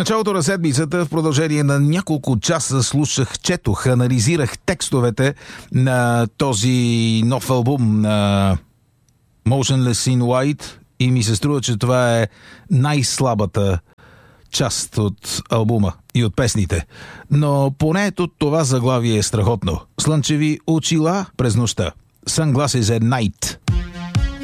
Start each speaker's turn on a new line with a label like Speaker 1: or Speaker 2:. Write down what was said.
Speaker 1: началото на седмицата в продължение на няколко часа четох, анализирах текстовете на този нов албум на Motionless in White и ми се струва, че това е най-слабата част от албума и от песните. Но поне ето това заглавие е страхотно. Слънчеви очила през нощта. Sunglasses at Night.